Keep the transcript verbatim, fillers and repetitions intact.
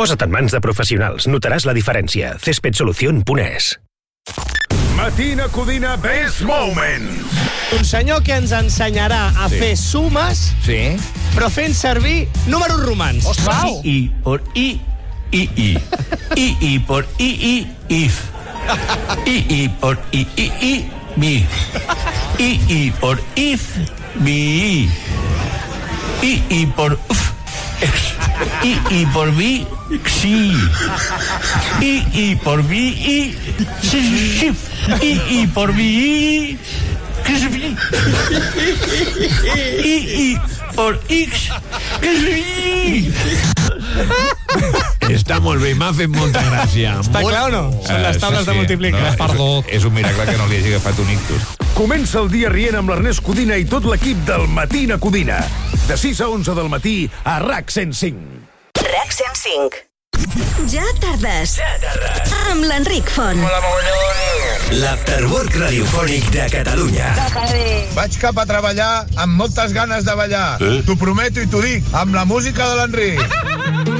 Posa't en mans de professionals, notaràs la diferència. césped solución punt es. Matina Codina Best Moment. Un senyor que ens ensenyarà a Sí. fer sumes, Sí. però fent servir números romans. I, I por I, I, I. I, I por I, I, if. I, I por I, I, I, mi. I, I por if, mi. I, I por uf, ex. I, I por vi, xi. I, I por vi, I, si, si. I, I por vi, que es vi. I, I por X, que es vi. Està molt bé, m'ha fet molta gràcia. Està molt... clar o no? Són les taules de multiplicar. No, Perdó. és, és un miracle que no li hagi agafat un ictus. Comença el dia rient amb l'Ernest Codina i tot l'equip del Matina Codina. De sis a onze del matí a R A C cent cinc. R A C cent cinc. Ja tardes. Ja tardes. Amb l'Enric Font. L'Afterwork radiofònic de Catalunya. Vaig cap a treballar amb moltes ganes de ballar. Eh? T'ho prometo i t'ho dic, amb la música de l'Enric.